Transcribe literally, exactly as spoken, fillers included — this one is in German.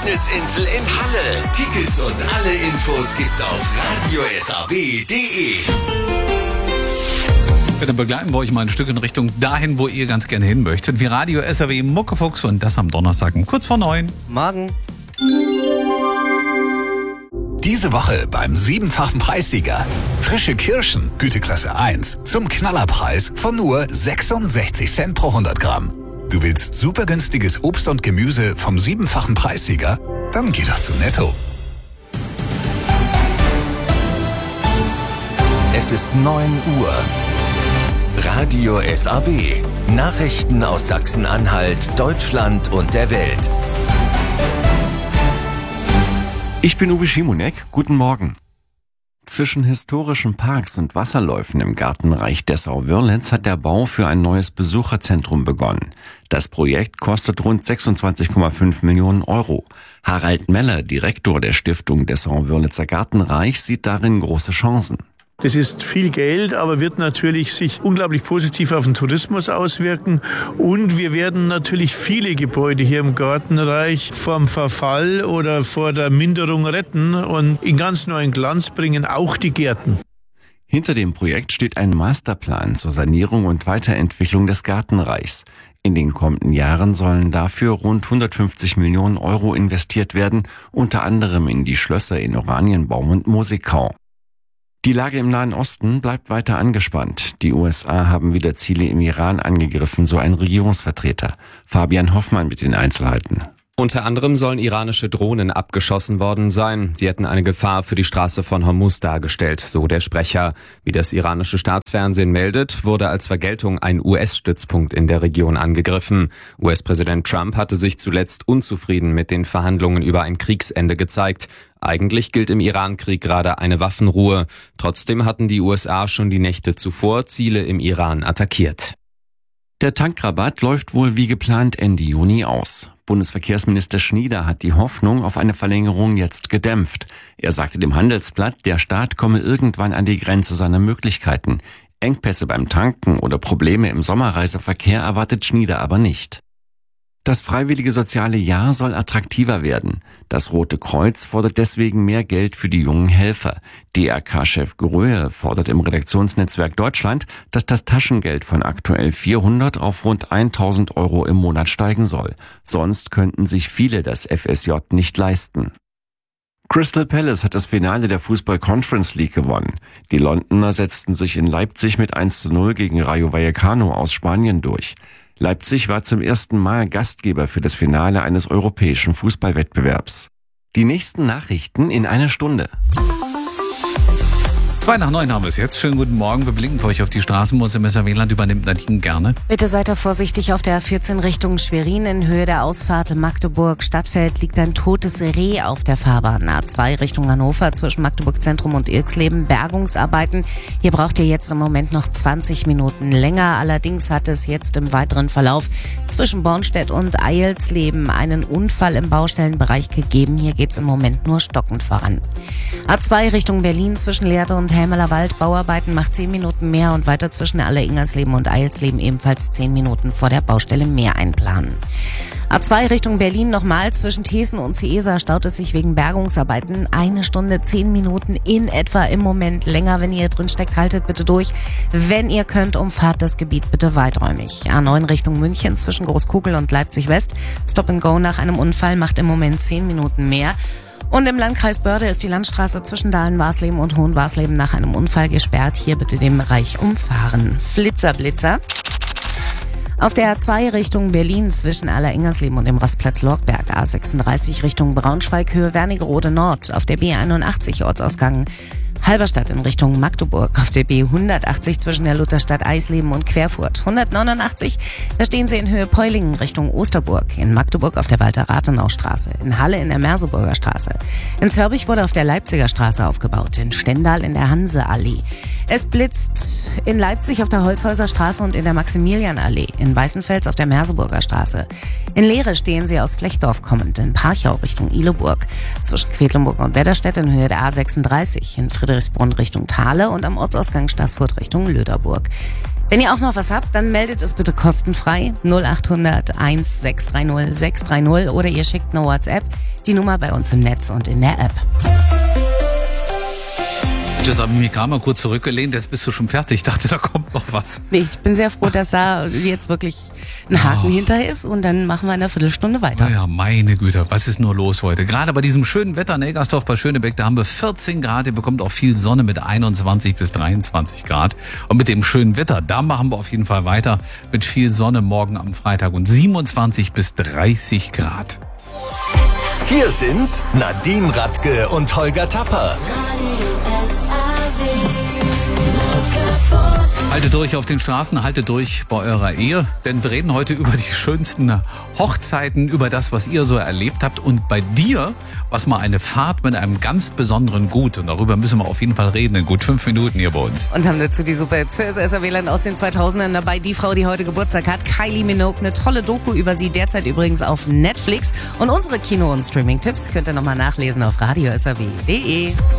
Westnitzinsel in Halle. Tickets und alle Infos gibt's auf radio s a w punkt d e. Ja, dann begleiten wir euch mal ein Stück in Richtung dahin, wo ihr ganz gerne hin möchtet. Wie Radio S A W Muckefuchs und das am Donnerstag um kurz vor neun. Morgen. Diese Woche beim siebenfachen Preissieger. Frische Kirschen, Güteklasse eins, zum Knallerpreis von nur sechsundsechzig Cent pro hundert Gramm. Du willst super günstiges Obst und Gemüse vom siebenfachen Preissieger? Dann geh doch zu Netto. Es ist neun Uhr. Radio S A W. Nachrichten aus Sachsen-Anhalt, Deutschland und der Welt. Ich bin Uwe Schimonek. Guten Morgen. Zwischen historischen Parks und Wasserläufen im Gartenreich Dessau-Wörlitz hat der Bau für ein neues Besucherzentrum begonnen. Das Projekt kostet rund sechsundzwanzig Komma fünf Millionen Euro. Harald Meller, Direktor der Stiftung Dessau-Wörlitzer Gartenreich, sieht darin große Chancen. Das ist viel Geld, aber wird natürlich sich unglaublich positiv auf den Tourismus auswirken. Und wir werden natürlich viele Gebäude hier im Gartenreich vom Verfall oder vor der Minderung retten und in ganz neuen Glanz bringen, auch die Gärten. Hinter dem Projekt steht ein Masterplan zur Sanierung und Weiterentwicklung des Gartenreichs. In den kommenden Jahren sollen dafür rund hundertfünfzig Millionen Euro investiert werden, unter anderem in die Schlösser in Oranienbaum und Musikau. Die Lage im Nahen Osten bleibt weiter angespannt. Die U S A haben wieder Ziele im Iran angegriffen, so ein Regierungsvertreter. Fabian Hoffmann mit den Einzelheiten. Unter anderem sollen iranische Drohnen abgeschossen worden sein. Sie hätten eine Gefahr für die Straße von Hormuz dargestellt, so der Sprecher. Wie das iranische Staatsfernsehen meldet, wurde als Vergeltung ein U S-Stützpunkt in der Region angegriffen. U S-Präsident Trump hatte sich zuletzt unzufrieden mit den Verhandlungen über ein Kriegsende gezeigt. Eigentlich gilt im Iran-Krieg gerade eine Waffenruhe. Trotzdem hatten die U S A schon die Nächte zuvor Ziele im Iran attackiert. Der Tankrabatt läuft wohl wie geplant Ende Juni aus. Bundesverkehrsminister Schnieder hat die Hoffnung auf eine Verlängerung jetzt gedämpft. Er sagte dem Handelsblatt, der Staat komme irgendwann an die Grenze seiner Möglichkeiten. Engpässe beim Tanken oder Probleme im Sommerreiseverkehr erwartet Schnieder aber nicht. Das freiwillige soziale Jahr soll attraktiver werden. Das Rote Kreuz fordert deswegen mehr Geld für die jungen Helfer. D R K-Chef Gröhe fordert im Redaktionsnetzwerk Deutschland, dass das Taschengeld von aktuell vierhundert auf rund tausend Euro im Monat steigen soll. Sonst könnten sich viele das F S J nicht leisten. Crystal Palace hat das Finale der Fußball Conference League gewonnen. Die Londoner setzten sich in Leipzig mit eins zu null gegen Rayo Vallecano aus Spanien durch. Leipzig war zum ersten Mal Gastgeber für das Finale eines europäischen Fußballwettbewerbs. Die nächsten Nachrichten in einer Stunde. Zwei nach neun haben wir es jetzt. Schönen guten Morgen. Wir blinken für euch auf die Straßen. Bei uns im S A W-Land übernimmt Nadine gerne. Bitte seid da vorsichtig auf der A vierzehn Richtung Schwerin. In Höhe der Ausfahrt Magdeburg-Stadtfeld liegt ein totes Reh auf der Fahrbahn. A zwei Richtung Hannover zwischen Magdeburg-Zentrum und Irxleben. Bergungsarbeiten. Hier braucht ihr jetzt im Moment noch zwanzig Minuten länger. Allerdings hat es jetzt im weiteren Verlauf zwischen Bornstedt und Eilsleben einen Unfall im Baustellenbereich gegeben. Hier geht es im Moment nur stockend voran. A zwei Richtung Berlin zwischen Lehrte und Helmeler Wald. Bauarbeiten macht zehn Minuten mehr und weiter zwischen Alle-Ingersleben und Eilsleben ebenfalls zehn Minuten vor der Baustelle mehr einplanen. A zwei Richtung Berlin nochmal zwischen Thesen und Ciesa staut es sich wegen Bergungsarbeiten. Eine Stunde, zehn Minuten in etwa im Moment länger. Wenn ihr drin steckt, haltet bitte durch. Wenn ihr könnt, umfahrt das Gebiet bitte weiträumig. A neun Richtung München zwischen Großkugel und Leipzig West. Stop and Go nach einem Unfall macht im Moment zehn Minuten mehr. Und im Landkreis Börde ist die Landstraße zwischen Dahlen-Warsleben und Hohen-Warsleben nach einem Unfall gesperrt. Hier bitte den Bereich umfahren. Flitzer, Blitzer. Auf der A zwei Richtung Berlin zwischen Aller-Ingersleben und dem Rastplatz Lorgberg. A sechsunddreißig Richtung Braunschweig, Höhe Wernigerode Nord. Auf der B einundachtzig Ortsausgang Halberstadt in Richtung Magdeburg. Auf der B hundertachtzig zwischen der Lutherstadt Eisleben und Querfurt. hundertneunundachtzig, da stehen Sie in Höhe Peulingen Richtung Osterburg. In Magdeburg auf der Walter-Rathenau-Straße. In Halle in der Merseburger Straße. In Zörbich wurde auf der Leipziger Straße aufgebaut. In Stendal in der Hanseallee. Es blitzt in Leipzig auf der Holzhäuser Straße und in der Maximilianallee. In Weißenfels auf der Merseburger Straße. In Lehre stehen Sie aus Flechdorf kommend. In Parchau Richtung Ihleburg. Zwischen Quedlinburg und Wedderstedt in Höhe der A sechsunddreißig. In Friedrichsbrunn Richtung Thale und am Ortsausgang Staßfurt Richtung Löderburg. Wenn ihr auch noch was habt, dann meldet es bitte kostenfrei null acht hundert eins sechs drei null sechs drei null oder ihr schickt eine WhatsApp. Die Nummer bei uns im Netz und in der App. Jetzt habe ich mich gerade mal kurz zurückgelehnt, jetzt bist du schon fertig. Ich dachte, da kommt noch was. Nee, ich bin sehr froh, dass da jetzt wirklich ein Haken oh. hinter ist und dann machen wir in einer Viertelstunde weiter. Naja, meine Güte, was ist nur los heute? Gerade bei diesem schönen Wetter in Eggersdorf bei Schönebeck, da haben wir vierzehn Grad, ihr bekommt auch viel Sonne mit einundzwanzig bis dreiundzwanzig Grad. Und mit dem schönen Wetter, da machen wir auf jeden Fall weiter mit viel Sonne morgen am Freitag und siebenundzwanzig bis dreißig Grad. Hier sind Nadine Radke und Holger Tapper. Haltet durch auf den Straßen, haltet durch bei eurer Ehe, denn wir reden heute über die schönsten Hochzeiten, über das, was ihr so erlebt habt und bei dir, was mal eine Fahrt mit einem ganz besonderen Gut und darüber müssen wir auf jeden Fall reden in gut fünf Minuten hier bei uns. Und haben dazu die Superhits für das S R W-Land aus den zweitausendern dabei. Die Frau, die heute Geburtstag hat, Kylie Minogue, eine tolle Doku über sie, derzeit übrigens auf Netflix und unsere Kino- und Streaming-Tipps könnt ihr nochmal nachlesen auf radio s r w punkt d e.